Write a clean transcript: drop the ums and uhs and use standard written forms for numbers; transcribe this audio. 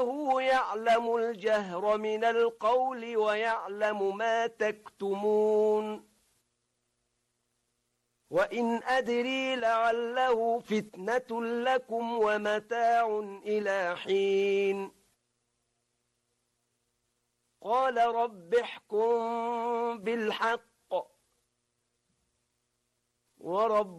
هو يعلم الجهر من القول ويعلم ما تكتمون وإن أدري لعله فتنة لكم ومتاع إلى حين قال رب احكم بالحق ورب